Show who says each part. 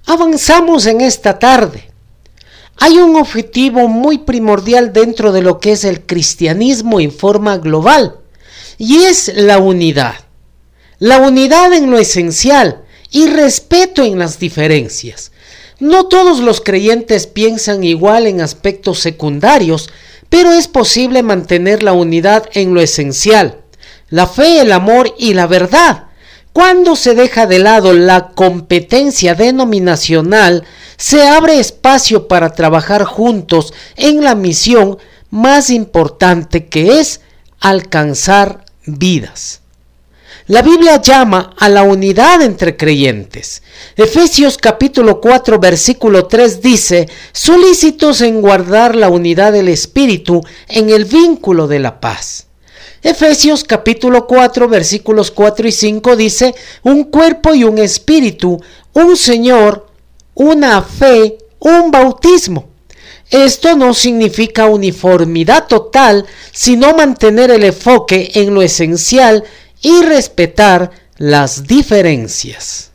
Speaker 1: Avanzamos en esta tarde. Hay un objetivo muy primordial dentro de lo que es el cristianismo en forma global, y es la unidad. La unidad en lo esencial y respeto en las diferencias. No todos los creyentes piensan igual en aspectos secundarios, pero es posible mantener la unidad en lo esencial, la fe, el amor y la verdad. Cuando se deja de lado la competencia denominacional, se abre espacio para trabajar juntos en la misión más importante, que es alcanzar vidas. La Biblia llama a la unidad entre creyentes. Efesios capítulo 4 versículo 3 dice: solícitos en guardar la unidad del Espíritu en el vínculo de la paz. Efesios capítulo 4 versículos 4 y 5 dice: un cuerpo y un espíritu, un Señor, una fe, un bautismo. Esto no significa uniformidad total, sino mantener el enfoque en lo esencial y respetar las diferencias.